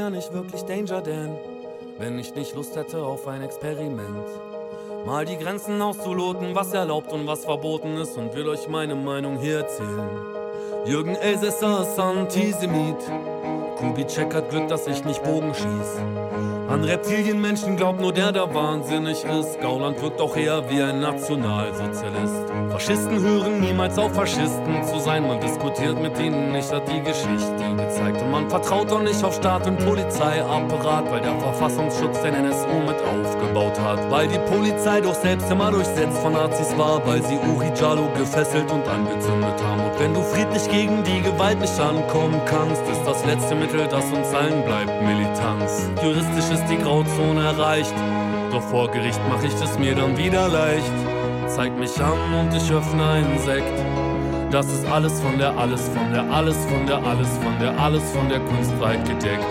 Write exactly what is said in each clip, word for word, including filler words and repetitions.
Ja, nicht wirklich Danger, denn wenn ich nicht Lust hätte auf ein Experiment, mal die Grenzen auszuloten, was erlaubt und was verboten ist, und will euch meine Meinung hier erzählen. Jürgen Elsässer ist Antisemit, Kubitschek hat Glück, dass ich nicht Bogen schieß. An Reptilienmenschen glaubt nur der, der wahnsinnig ist. Gauland wirkt auch eher wie ein Nationalsozialist. Faschisten hören niemals auf, Faschisten zu sein. Man diskutiert mit ihnen nicht, hat die Geschichte gezeigt. Und man vertraut auch nicht auf Staat und Polizeiapparat, weil der Verfassungsschutz den N S U mit aufgebaut hat. Weil die Polizei doch selbst immer durchsetzt von Nazis war, weil sie Uri Jallo gefesselt und angezündet haben. Und wenn du friedlich gegen die Gewalt nicht ankommen kannst, ist das letzte Mittel, das uns allen bleibt, Militanz. Juristisch ist die Grauzone erreicht, doch vor Gericht mach ich es mir dann wieder leicht. Zeig mich an und ich öffne einen Sekt. Das ist alles von der, alles von der, alles von der, alles von der, alles von der Kunst weit gedeckt.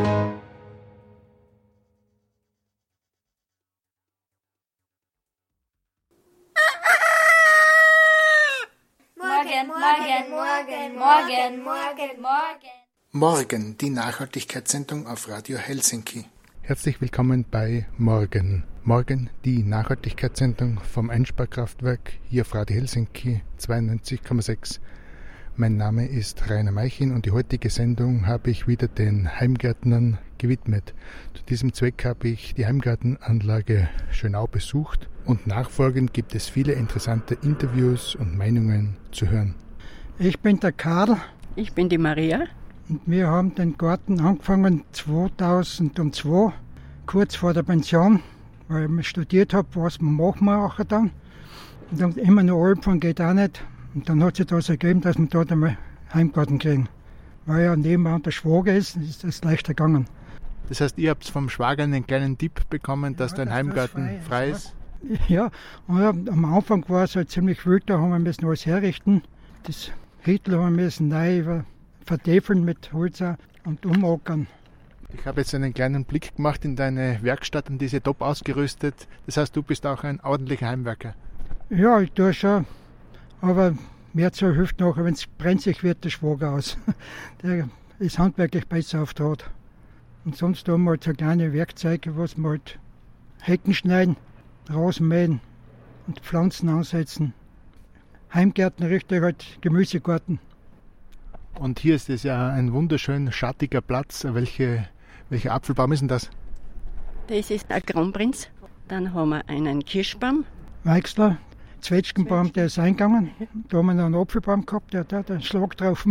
Morgen, morgen, morgen, morgen, morgen, morgen. Morgen, die Nachhaltigkeitssendung auf Radio Helsinki. Herzlich willkommen bei Morgen. Morgen die Nachhaltigkeitssendung vom Einsparkraftwerk hier auf Radio Helsinki zweiundneunzig Komma sechs. Mein Name ist Rainer Meichin und die heutige Sendung habe ich wieder den Heimgärtnern gewidmet. Zu diesem Zweck habe ich die Heimgartenanlage Schönau besucht und nachfolgend gibt es viele interessante Interviews und Meinungen zu hören. Ich bin der Karl. Ich bin die Maria. Und wir haben den Garten angefangen zweitausendzwei, kurz vor der Pension, weil ich studiert habe, was man machen wir dann. Und dann immer noch Alpfang geht auch nicht. Und dann hat sich das ergeben, dass wir dort einmal Heimgarten kriegen. Weil ja nebenan der Schwager ist, ist das leichter gegangen. Das heißt, ihr habt vom Schwager einen kleinen Tipp bekommen, dass ja, dein dass Heimgarten frei, frei ist? Ja, und am Anfang war es halt ziemlich wild, da haben wir müssen alles herrichten. Das Hitler haben wir müssen neu vertäfeln mit Holz und umackern. Ich habe jetzt einen kleinen Blick gemacht in deine Werkstatt und die ist ja top ausgerüstet. Das heißt, du bist auch ein ordentlicher Heimwerker. Ja, ich tue schon. Aber mehr zur hilft nachher, wenn es brenzlig wird, der Schwager aus. Der ist handwerklich besser auf Draht. Und sonst haben wir halt so kleine Werkzeuge, was wir halt Hecken schneiden, Rasen mähen und Pflanzen ansetzen. Heimgärten richtig halt Gemüsegarten. Und hier ist es ja ein wunderschön schattiger Platz. Welche, welcher Apfelbaum ist denn das? Das ist ein Kronprinz. Dann haben wir einen Kirschbaum. Weichsler, Zwetschgenbaum, der ist eingegangen. Da haben wir noch einen Apfelbaum gehabt, der hat einen Schlag drauf.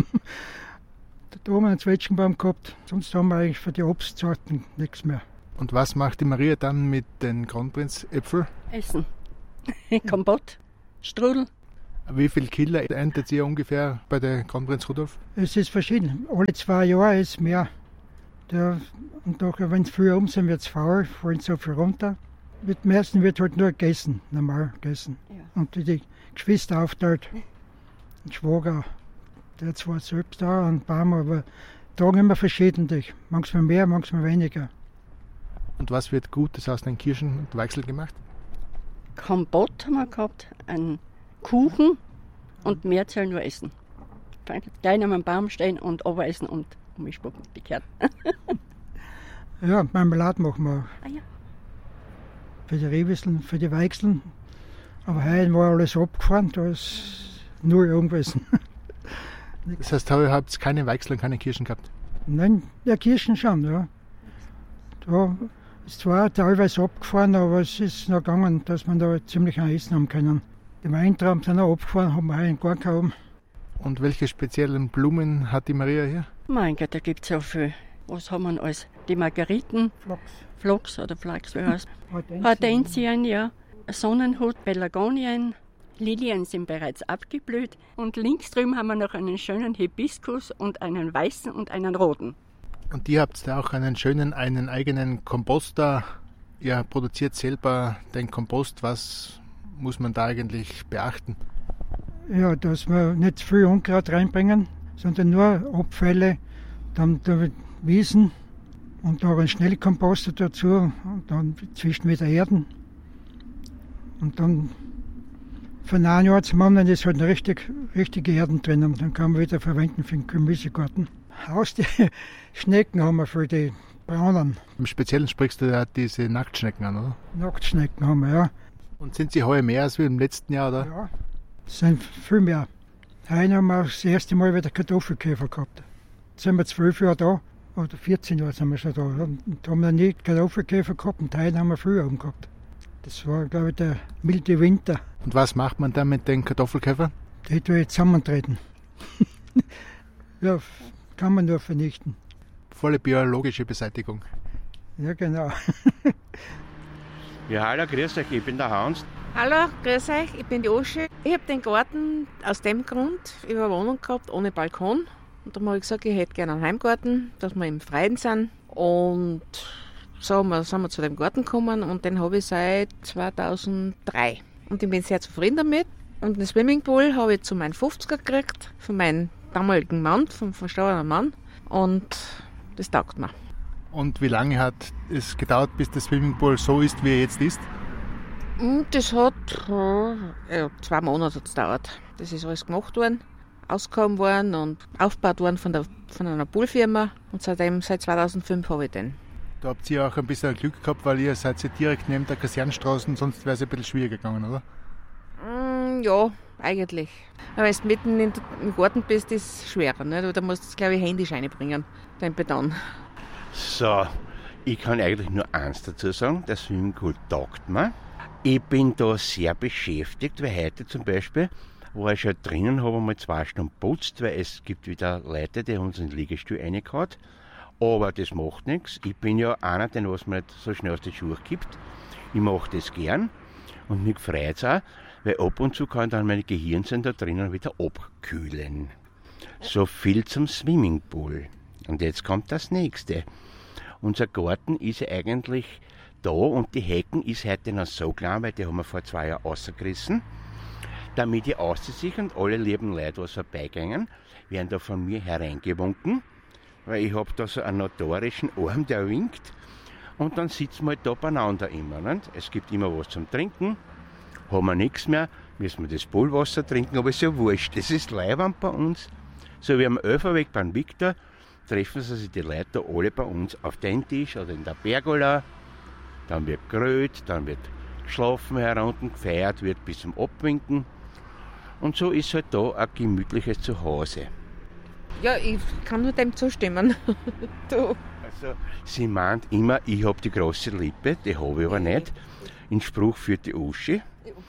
Da haben wir einen Zwetschgenbaum gehabt. Sonst haben wir eigentlich für die Obstsorten nichts mehr. Und was macht die Maria dann mit den Kronprinzäpfeln? Essen. Kompott, Strudel. Wie viel Kilo erntet ihr ungefähr bei der Kronprinz Rudolf? Es ist verschieden. Alle zwei Jahre ist mehr. Der, und doch, wenn es früher um sind, wird es faul, fallen so viel runter. Mit dem ersten wird halt nur gegessen, normal gegessen. Ja. Und die, die Geschwister aufteilt. Ein Schwager, der hat zwar selbst da einen Baum, aber tragen immer verschiedentlich. Manchmal mehr, manchmal weniger. Und was wird Gutes aus den Kirschen und Weichsel gemacht? Kompott haben wir gehabt, ein Kuchen und Mehrzahl nur essen. Gleich am Baum stehen und essen und umspucken, die Kerzen. Ja, Marmelade machen wir auch. Ah, ja. Für die Rehwisseln, für die Weichseln. Aber heute war alles abgefahren, da ist null irgendwas. Das heißt, ihr habt keine Weichsel und keine Kirschen gehabt? Nein, ja, Kirschen schon, ja. Da ist zwar teilweise abgefahren, aber es ist noch gegangen, dass man da ziemlich ein Essen haben können. Die Weintrauben sind auch abgefahren, haben wir heute gar keinen. Und welche speziellen Blumen hat die Maria hier? Mein Gott, da gibt es so viel. Was haben wir alles? Die Margeriten, Flachs, Flachs oder Flachs, wie heißt Hortensien. Hortensien, ja. Sonnenhut, Pelargonien. Lilien sind bereits abgeblüht. Und links drüben haben wir noch einen schönen Hibiskus und einen weißen und einen roten. Und ihr habt da auch einen schönen, einen eigenen Komposter. Ihr produziert selber den Kompost. Was muss man da eigentlich beachten? Ja, dass wir nicht viel Unkraut reinbringen, sondern nur Abfälle, dann Wiesen und da einen Schnellkomposter dazu und dann zwischen wieder Erden. Und dann von einem Jahr zum anderen ist halt eine richtig, richtige Erden drinnen. Dann kann man wieder verwenden für den Gemüsegarten. Haus die Schnecken haben wir für die braunen. Im Speziellen sprichst du ja diese Nacktschnecken an, oder? Nacktschnecken haben wir, ja. Und sind sie heuer mehr als wie im letzten Jahr, oder? Ja, es sind viel mehr. Heuer haben wir das erste Mal wieder Kartoffelkäfer gehabt. Jetzt sind wir zwölf Jahre da, oder vierzehn Jahre sind wir schon da. Und da haben wir nie Kartoffelkäfer gehabt und heuer haben wir früher oben gehabt. Das war, glaube ich, der milde Winter. Und was macht man dann mit den Kartoffelkäfern? Die tue ich zusammentreten. Ja, kann man nur vernichten. Volle biologische Beseitigung. Ja, genau. Ja, hallo, grüß euch, ich bin der Hans. Hallo, grüß euch, ich bin die Oschi. Ich habe den Garten aus dem Grund über eine Wohnung gehabt, ohne Balkon. Und dann habe ich gesagt, ich hätte gerne einen Heimgarten, dass wir im Freien sind. Und so sind wir zu dem Garten gekommen und den habe ich seit zweitausenddrei. Und ich bin sehr zufrieden damit. Und den Swimmingpool habe ich zu meinem fünfziger gekriegt, von meinem damaligen Mann, vom verstorbenen Mann. Und das taugt mir. Und wie lange hat es gedauert, bis der Swimmingpool so ist, wie er jetzt ist? Das hat ja, zwei Monate hat's gedauert. Das ist alles gemacht worden, ausgehoben worden und aufgebaut worden von, der, von einer Poolfirma. Und seitdem, seit zweitausendfünf habe ich den. Da habt ihr auch ein bisschen Glück gehabt, weil ihr seid ja direkt neben der Kasernenstraße, sonst wäre es ein bisschen schwieriger gegangen, oder? Mm, ja, eigentlich. Aber wenn du mitten in, im Garten bist, ist es schwerer. Nicht? Da musst du, glaube ich, händisch reinbringen, den Beton. So, ich kann eigentlich nur eins dazu sagen, der Swimmingpool taugt mir. Ich bin da sehr beschäftigt, weil heute zum Beispiel war ich schon drinnen, habe mal zwei Stunden putzt, weil es gibt wieder Leute, die uns in den Liegestuhl reingehauen. Aber das macht nichts. Ich bin ja einer, der was mir nicht so schnell aus den Schuhen gibt. Ich mache das gern und mich freut es auch, weil ab und zu kann dann meine Gehirnzellen da drinnen wieder abkühlen. So viel zum Swimmingpool. Und jetzt kommt das Nächste. Unser Garten ist ja eigentlich da und die Hecken ist heute noch so klein, weil die haben wir vor zwei Jahren rausgerissen. Damit ich aussicher und alle lieben Leute, die vorbeigehen, werden da von mir hereingewunken. Weil ich habe da so einen notorischen Arm, der winkt. Und dann sitzen wir halt da beieinander immer. Nicht? Es gibt immer was zum Trinken. Haben wir nichts mehr, müssen wir das Poolwasser trinken, aber ist ja wurscht. Das ist Leiwand bei uns. So wie am Öferweg beim Victor treffen sich die Leute da alle bei uns auf den Tisch oder in der Pergola. Dann wird gerölt, dann wird geschlafen, herunten gefeiert, wird bis zum Abwinken. Und so ist halt da ein gemütliches Zuhause. Ja, ich kann nur dem zustimmen. Du. Also, sie meint immer, ich habe die große Lippe, die habe ich aber nicht. In Spruch führt die Uschi.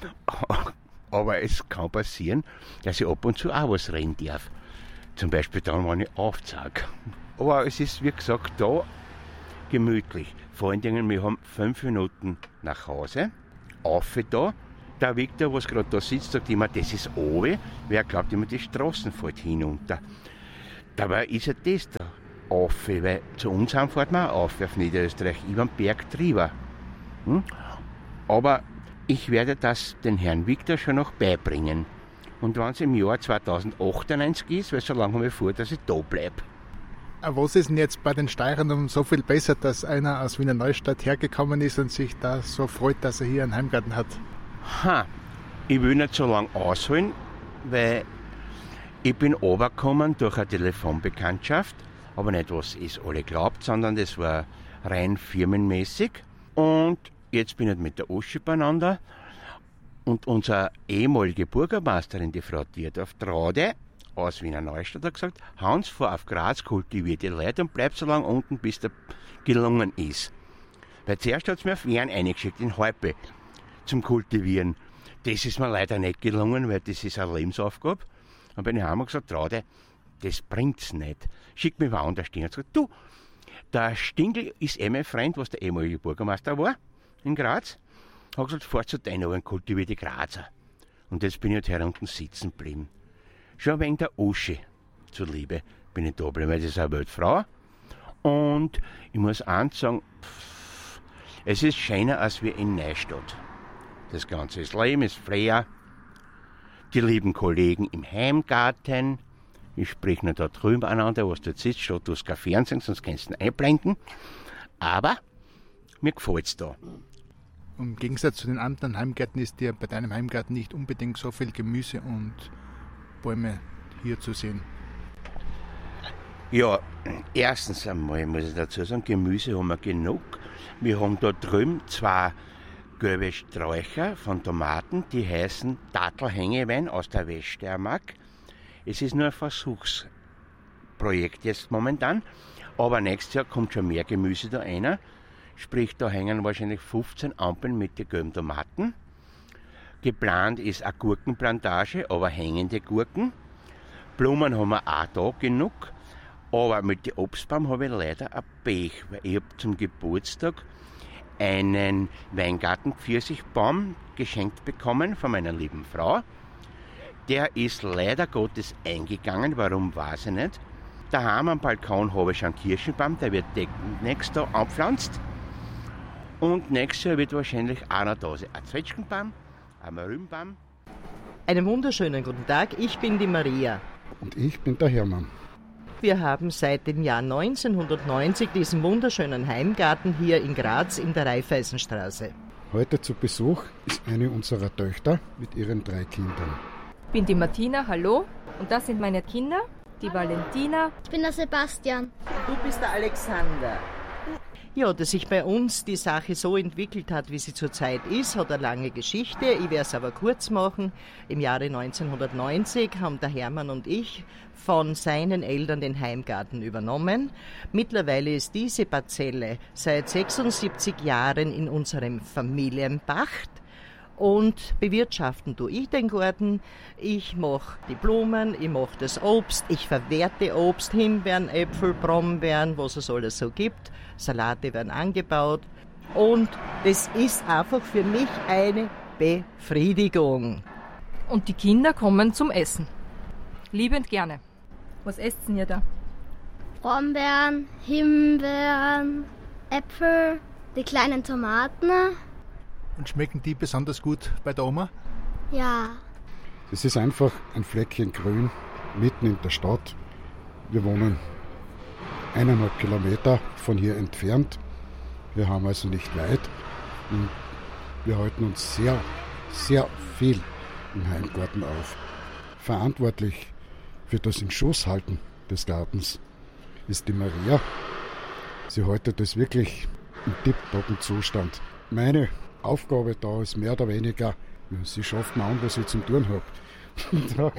Aber es kann passieren, dass ich ab und zu auch was reden darf. Zum Beispiel dann, wenn ich aufzeige. Aber es ist, wie gesagt, da gemütlich. Vor allen Dingen, wir haben fünf Minuten nach Hause. Auf da. Der Victor, was gerade da sitzt, sagt immer, das ist oben. Wer glaubt immer, die Straßen fällt hinunter. Dabei ist ja das da auf, weil zu uns haben fährt man auch auf, auf Niederösterreich, über den Berg drüber. Hm? Aber ich werde das den Herrn Victor schon noch beibringen. Und wenn es im Jahr zweitausendachtzig ist, weil so lange habe ich vor, dass ich da bleibe. Was ist denn jetzt bei den Steirern so viel besser, dass einer aus Wiener Neustadt hergekommen ist und sich da so freut, dass er hier einen Heimgarten hat? Ha, ich will nicht so lange ausholen, weil ich bin runtergekommen durch eine Telefonbekanntschaft, aber nicht, was es alle glaubt, sondern das war rein firmenmäßig. Und jetzt bin ich mit der Oschi beieinander und unsere ehemalige Bürgermeisterin, die Frau Dierdorf Traude aus Wiener Neustadt, hat gesagt, Hans, fahr auf Graz, kultivier die Leute und bleib so lange unten, bis der gelungen ist. Weil zuerst hat es mir auf Wien eingeschickt, in Heupe, zum Kultivieren. Das ist mir leider nicht gelungen, weil das ist eine Lebensaufgabe. Und bin ich heim und gesagt, Traude, das bringt's nicht. Schick mich woanders hin. Und gesagt, du, der Stingl ist eh mein Freund, was der ehemalige Bürgermeister war, in Graz. Hat gesagt, fahr zu deinen und kultivier die Grazer. Und jetzt bin ich halt hier unten sitzen geblieben. Schon wegen der Uschi zuliebe bin ich da geblieben, weil das ist eine Weltfrau. Und ich muss eins sagen, pff, es ist schöner als wir in Neustadt. Das Ganze ist Leben, ist Flair. Die lieben Kollegen im Heimgarten. Ich spreche noch da drüben aneinander, was du jetzt sitzt, schaut du hast kein Fernsehen, sonst kannst du ihn einblenden. Aber mir gefällt es da. Im Gegensatz zu den anderen Heimgärten ist dir bei deinem Heimgarten nicht unbedingt so viel Gemüse und Bäume hier zu sehen. Ja, erstens einmal muss ich dazu sagen, Gemüse haben wir genug. Wir haben da drüben zwei gelbe Sträucher von Tomaten, die heißen Dattelhängewein aus der Weststeiermark. Es ist nur ein Versuchsprojekt jetzt momentan, aber nächstes Jahr kommt schon mehr Gemüse da rein. Sprich, da hängen wahrscheinlich fünfzehn Ampeln mit den gelben Tomaten. Geplant ist eine Gurkenplantage, aber hängende Gurken. Blumen haben wir auch da genug. Aber mit dem Obstbaum habe ich leider ein Pech, weil ich habe zum Geburtstag einen Weingarten-Pfirsichbaum geschenkt bekommen von meiner lieben Frau. Der ist leider Gottes eingegangen, warum weiß ich nicht. Daheim am Balkon habe ich schon einen Kirschenbaum, der wird nächstes Jahr anpflanzt. Und nächstes Jahr wird wahrscheinlich auch noch da sein. Ein Zwetschgenbaum, ein Rübenbaum. Einen wunderschönen guten Tag, ich bin die Maria. Und ich bin der Hermann. Wir haben seit dem Jahr neunzehnhundertneunzig diesen wunderschönen Heimgarten hier in Graz in der Raiffeisenstraße. Heute zu Besuch ist eine unserer Töchter mit ihren drei Kindern. Ich bin die Martina, hallo. Und das sind meine Kinder, die Valentina. Ich bin der Sebastian. Du bist der Alexander. Ja, dass sich bei uns die Sache so entwickelt hat, wie sie zurzeit ist, hat eine lange Geschichte. Ich werde es aber kurz machen. Im Jahre neunzehnhundertneunzig haben der Hermann und ich von seinen Eltern den Heimgarten übernommen. Mittlerweile ist diese Parzelle seit sechsundsiebzig Jahren in unserem Familienpacht. Und bewirtschaften tue ich den Garten. Ich mache die Blumen, ich mache das Obst, ich verwerte Obst, Himbeeren, Äpfel, Brombeeren, was es alles so gibt. Salate werden angebaut. Und das ist einfach für mich eine Befriedigung. Und die Kinder kommen zum Essen. Liebend gerne. Was esst ihr da? Brombeeren, Himbeeren, Äpfel, die kleinen Tomaten. Und schmecken die besonders gut bei der Oma? Ja. Es ist einfach ein Fleckchen Grün mitten in der Stadt. Wir wohnen eineinhalb Kilometer von hier entfernt. Wir haben also nicht weit. Und wir halten uns sehr, sehr viel im Heimgarten auf. Verantwortlich für das Inschusshalten des Gartens ist die Maria. Sie haltet das wirklich im tipptoppen Zustand. Meine Aufgabe da ist mehr oder weniger, sie schafft mir an, was ich zum Tun habe.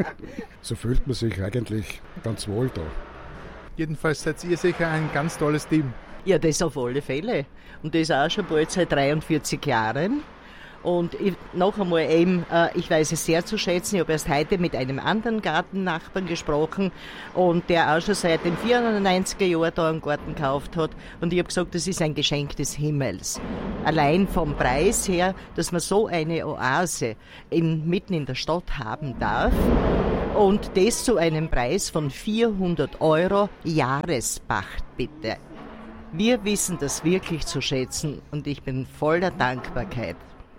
So fühlt man sich eigentlich ganz wohl da. Jedenfalls seid ihr sicher ein ganz tolles Team. Ja, das auf alle Fälle. Und das auch schon bald seit dreiundvierzig Jahren. Und ich, noch einmal eben, äh, ich weiß es sehr zu schätzen, ich habe erst heute mit einem anderen Gartennachbarn gesprochen und der auch schon seit den vierundneunziger Jahren da einen Garten gekauft hat. Und ich habe gesagt, das ist ein Geschenk des Himmels. Allein vom Preis her, dass man so eine Oase in, mitten in der Stadt haben darf. Und das zu einem Preis von vierhundert Euro Jahrespacht, bitte. Wir wissen das wirklich zu schätzen und ich bin voller Dankbarkeit.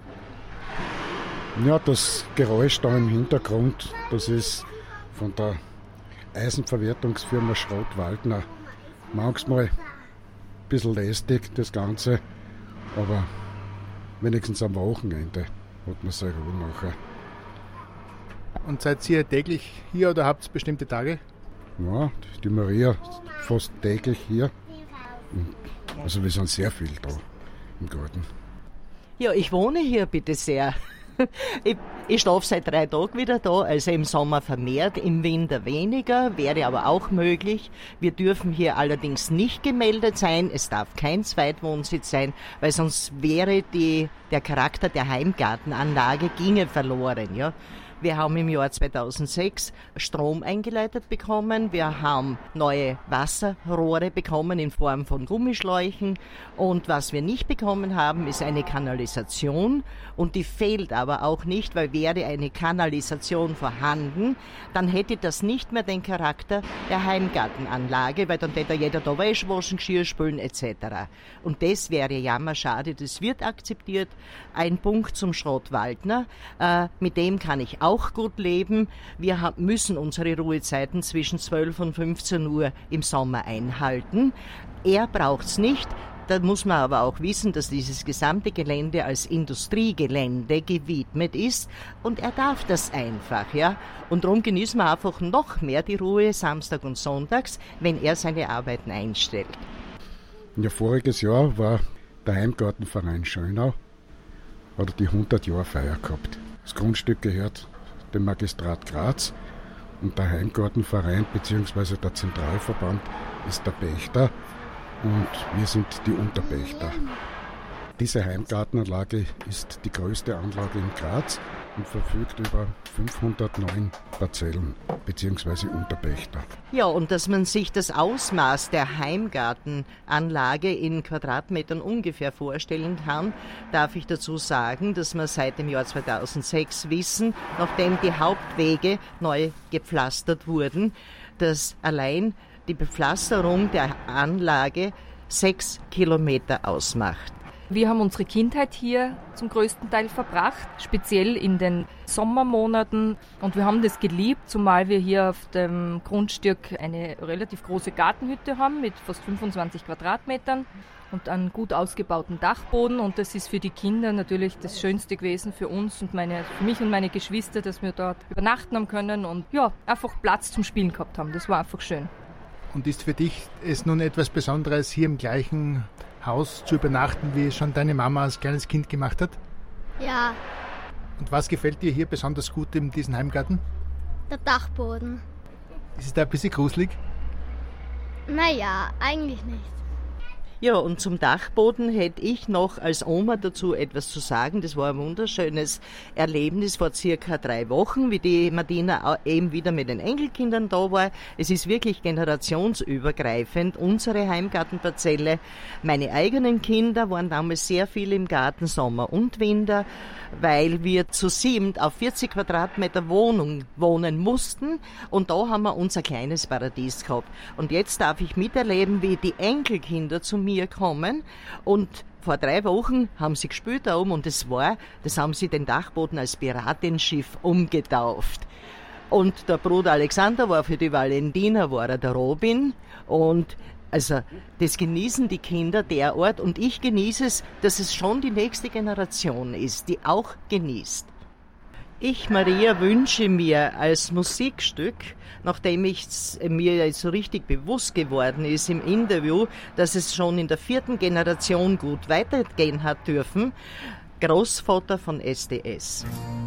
Ja, das Geräusch da im Hintergrund, das ist von der Eisenverwertungsfirma Schrott-Waldner. Manchmal ein bisschen lästig, das Ganze, aber wenigstens am Wochenende hat man seine Ruhe nachher. Und seid ihr täglich hier oder habt ihr bestimmte Tage? Ja, die Maria fast täglich hier. Also wir sind sehr viel da im Garten. Ja, ich wohne hier, bitte sehr. Ich, ich schlafe seit drei Tagen wieder da, also im Sommer vermehrt, im Winter weniger, wäre aber auch möglich. Wir dürfen hier allerdings nicht gemeldet sein, es darf kein Zweitwohnsitz sein, weil sonst wäre die, der Charakter der Heimgartenanlage ginge verloren, ja. Wir haben im Jahr zweitausendsechs Strom eingeleitet bekommen. Wir haben neue Wasserrohre bekommen in Form von Gummischläuchen. Und was wir nicht bekommen haben, ist eine Kanalisation. Und die fehlt aber auch nicht, weil wäre eine Kanalisation vorhanden, dann hätte das nicht mehr den Charakter der Heimgartenanlage, weil dann hätte jeder da Wäsche waschen, Geschirr spülen et cetera. Und das wäre jammerschade. Das wird akzeptiert. Ein Punkt zum Schrott-Waldner. Äh, mit dem kann ich auch auch gut leben. Wir haben, müssen unsere Ruhezeiten zwischen zwölf und fünfzehn Uhr im Sommer einhalten. Er braucht's nicht. Da muss man aber auch wissen, dass dieses gesamte Gelände als Industriegelände gewidmet ist und er darf das einfach, ja. Und darum genießen wir einfach noch mehr die Ruhe Samstag und Sonntags, wenn er seine Arbeiten einstellt. Ja, voriges Jahr war der Heimgartenverein Schönau, hat die hundert-Jahr-Feier gehabt. Das Grundstück gehört dem Magistrat Graz und der Heimgartenverein bzw. der Zentralverband ist der Pächter und wir sind die Unterpächter. Diese Heimgartenanlage ist die größte Anlage in Graz und verfügt über fünfhundertneun Parzellen bzw. Unterpächter. Ja, und dass man sich das Ausmaß der Heimgartenanlage in Quadratmetern ungefähr vorstellen kann, darf ich dazu sagen, dass wir seit dem Jahr zweitausendsechs wissen, nachdem die Hauptwege neu gepflastert wurden, dass allein die Bepflasterung der Anlage sechs Kilometer ausmacht. Wir haben unsere Kindheit hier zum größten Teil verbracht, speziell in den Sommermonaten. Und wir haben das geliebt, zumal wir hier auf dem Grundstück eine relativ große Gartenhütte haben mit fast fünfundzwanzig Quadratmetern und einen gut ausgebauten Dachboden. Und das ist für die Kinder natürlich das Schönste gewesen für uns und meine, für mich und meine Geschwister, dass wir dort übernachten haben können und ja, einfach Platz zum Spielen gehabt haben. Das war einfach schön. Und ist für dich es nun etwas Besonderes, hier im gleichen Haus zu übernachten, wie es schon deine Mama als kleines Kind gemacht hat? Ja. Und was gefällt dir hier besonders gut in diesem Heimgarten? Der Dachboden. Ist es da ein bisschen gruselig? Naja, eigentlich nicht. Ja, und zum Dachboden hätte ich noch als Oma dazu etwas zu sagen. Das war ein wunderschönes Erlebnis vor circa drei Wochen, wie die Martina eben wieder mit den Enkelkindern da war. Es ist wirklich generationsübergreifend, unsere Heimgartenparzelle. Meine eigenen Kinder waren damals sehr viel im Garten, Sommer und Winter, weil wir zu sieben auf vierzig Quadratmeter Wohnung wohnen mussten. Und da haben wir unser kleines Paradies gehabt. Und jetzt darf ich miterleben, wie die Enkelkinder zu mir kommen und vor drei Wochen haben sie gespielt da oben und das war, das haben sie den Dachboden als Piratenschiff umgetauft. Und der Bruder Alexander war für die Valentina, war er der Robin und also das genießen die Kinder derart und ich genieße es, dass es schon die nächste Generation ist, die auch genießt. Ich, Maria, wünsche mir als Musikstück, nachdem ich mir so richtig bewusst geworden ist im Interview, dass es schon in der vierten Generation gut weitergehen hat dürfen, Großvater von S D S.